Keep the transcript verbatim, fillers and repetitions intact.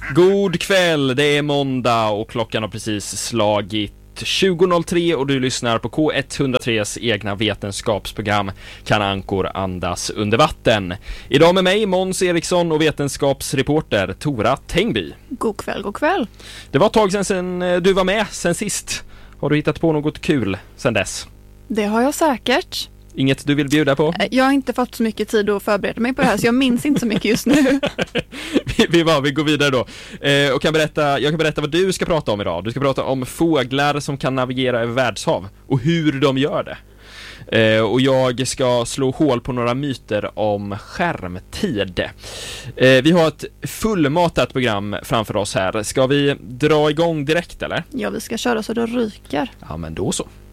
God kväll, det är måndag och klockan har precis slagit tjugo noll tre och du lyssnar på K etthundratres egna vetenskapsprogram Kan ankor andas under vatten. Idag med mig Måns Eriksson och vetenskapsreporter Tora Tengby. God kväll, god kväll. Det var ett tag sedan, sedan du var med sen sist. Har du hittat på något kul sen dess? Det har jag säkert. Inget du vill bjuda på? Jag har inte fått så mycket tid att förbereda mig på det här så jag minns inte så mycket just nu. vi, vi, var, vi går vidare då. Eh, och kan berätta, jag kan berätta vad du ska prata om idag. Du ska prata om fåglar som kan navigera över världshav och hur de gör det. Eh, och jag ska slå hål på några myter om skärmtid. Eh, vi har ett fullmatat program framför oss här. Ska vi dra igång direkt eller? Ja, vi ska köra så det ryker. Ja, men då så.